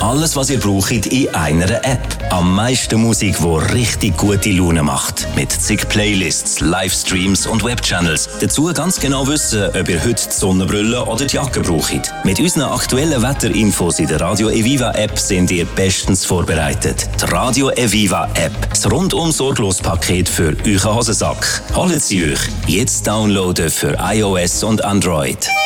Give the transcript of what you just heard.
Alles, was ihr braucht, in einer App. Am meisten Musik, die richtig gute Laune macht. Mit zig Playlists, Livestreams und Webchannels. Dazu ganz genau wissen, ob ihr heute die Sonnenbrille oder die Jacke braucht. Mit unseren aktuellen Wetterinfos in der Radio Eviva App sind ihr bestens vorbereitet. Die Radio Eviva App. Das rundum sorglos Paket für euren Hosensack. Holt sie euch jetzt downloaden für iOS und Android.